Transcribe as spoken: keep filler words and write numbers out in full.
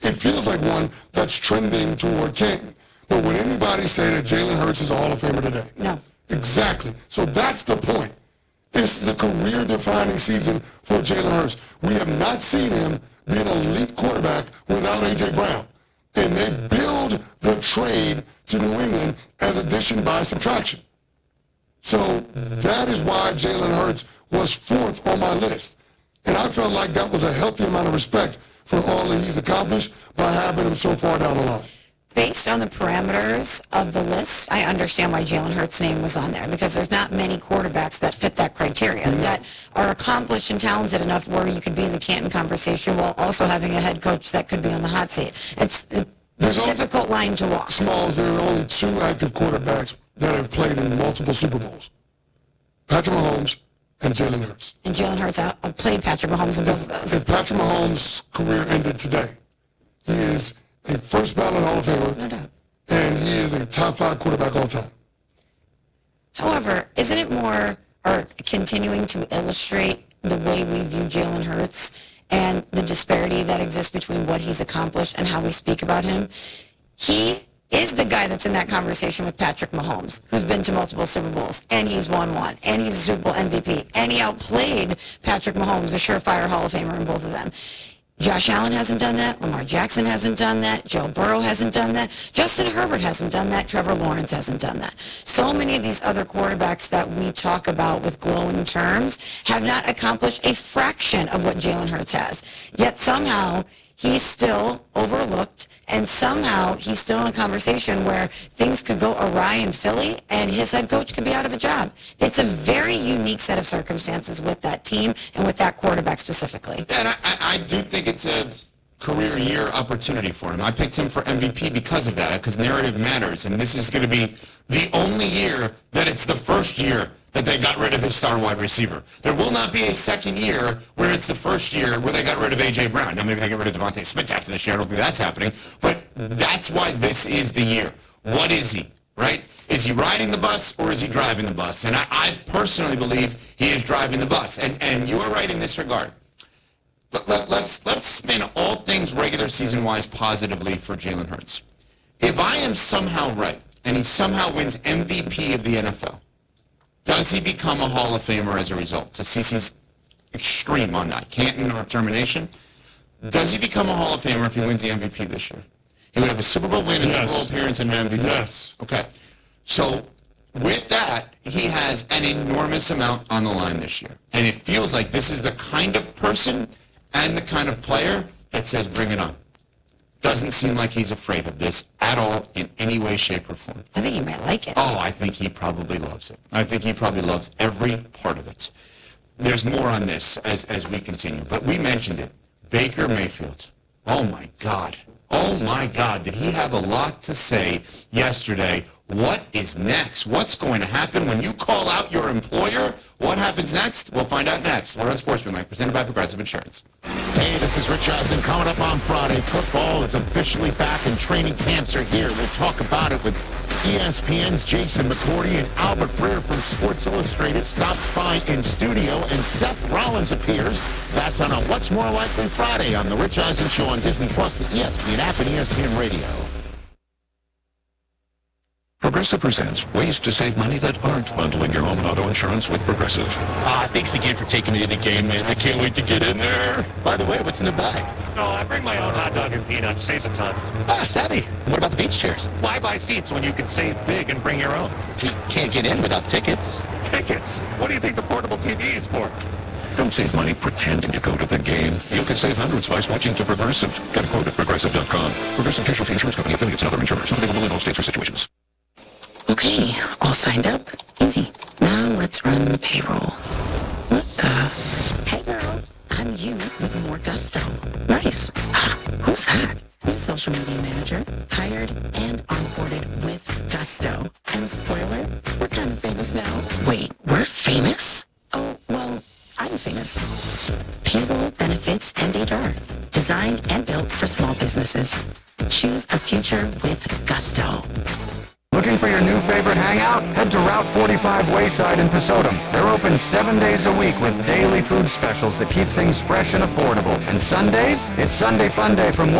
it feels like one that's trending toward Canton. But would anybody say that Jalen Hurts is a Hall of Famer today? No. Exactly. So that's the point. This is a career-defining season for Jalen Hurts. We have not seen him be an elite quarterback without A J. Brown. And they build the trade to New England as addition by subtraction. So that is why Jalen Hurts was fourth on my list. And I felt like that was a healthy amount of respect for all that he's accomplished by having him so far down the line. Based on the parameters of the list, I understand why Jalen Hurts' name was on there, because there's not many quarterbacks that fit that criteria, mm-hmm. that are accomplished and talented enough where you could be in the Canton conversation while also having a head coach that could be on the hot seat. It's, it's a difficult line to walk. Smalls, there are only two active quarterbacks that have played in multiple Super Bowls. Patrick Mahomes and Jalen Hurts. And Jalen Hurts out, uh, played Patrick Mahomes in both of those. If Patrick Mahomes' career ended today, he is a first ballot Hall of Famer. No doubt. And he is a top five quarterback all time. However, isn't it more, or continuing to illustrate the way we view Jalen Hurts and the disparity that exists between what he's accomplished and how we speak about him? He is the guy that's in that conversation with Patrick Mahomes, who's been to multiple Super Bowls, and he's won one, and he's a Super Bowl M V P, and he outplayed Patrick Mahomes, a surefire Hall of Famer in both of them. Josh Allen hasn't done that. Lamar Jackson hasn't done that. Joe Burrow hasn't done that. Justin Herbert hasn't done that. Trevor Lawrence hasn't done that. So many of these other quarterbacks that we talk about with glowing terms have not accomplished a fraction of what Jalen Hurts has. Yet somehow he's still overlooked, and somehow he's still in a conversation where things could go awry in Philly and his head coach could be out of a job. It's a very unique set of circumstances with that team and with that quarterback specifically. Yeah, and I, I do think it's a career year opportunity for him. I picked him for M V P because of that, because narrative matters, and this is going to be the only year that it's the first year that they got rid of his star wide receiver. There will not be a second year where it's the first year where they got rid of A J. Brown. Now, maybe they get rid of Devontae Smith after this year. I don't think that's happening. But that's why this is the year. What is he, right? Is he riding the bus or is he driving the bus? And I, I personally believe he is driving the bus. And, and you are right in this regard. But let, let's, let's spin all things regular season-wise positively for Jalen Hurts. If I am somehow right and he somehow wins M V P of the N F L, does he become a Hall of Famer as a result? To Cece's extreme on that, Canton or termination. Does he become a Hall of Famer if he wins the M V P this year? He would have a Super Bowl win, a yes. Super Bowl appearance, and an M V P. Yes. Okay. So with that, he has an enormous amount on the line this year. And it feels like this is the kind of person and the kind of player that says, bring it on. Doesn't seem like he's afraid of this at all in any way, shape, or form. I think he might like it. Oh, I think he probably loves it. I think he probably loves every part of it. There's more on this as, as we continue, but we mentioned it. Baker Mayfield. Oh, my God. Oh, my God. Did he have a lot to say yesterday? What is next? What's going to happen when you call out your employer? What happens next? We'll find out next. We're on Sportsmanlike, presented by Progressive Insurance. Hey, this is Rich Eisen. Coming up on Friday, football is officially back and training camps are here. We'll talk about it with E S P N's Jason McCourty, and Albert Breer from Sports Illustrated stops by in studio, and Seth Rollins appears. That's on a What's More Likely Friday on the Rich Eisen Show on Disney Plus, the E S P N app, and E S P N Radio. Progressive presents ways to save money that aren't bundling your home and auto insurance with Progressive. Ah, thanks again for taking me to the game, man. I can't wait to get in there. By the way, what's in the bag? Oh, I bring my own hot dog and peanuts. Saves a ton. Ah, savvy. What about the beach chairs? Why buy seats when you can save big and bring your own? You can't get in without tickets. Tickets? What do you think the portable T V is for? Don't save money pretending to go to the game. You can save hundreds by switching to Progressive. Get a quote at Progressive dot com. Progressive Casualty Insurance Company, affiliates, and other insurers. Not available in all states or situations. Okay, all signed up. Easy. Now let's run the payroll. What the? Hey girl, I'm you with more gusto. Nice. Ah, who's that? New social media manager, hired and onboarded with gusto. And spoiler, we're kind of famous now. Wait, we're famous? Oh, well, I'm famous. Payroll, benefits, and H R. Designed and built for small businesses. Choose a future with gusto. Looking for your new favorite hangout? Head to Route forty-five Wayside in Pesotum. They're open seven days a week with daily food specials that keep things fresh and affordable. And Sundays? It's Sunday Fun Day from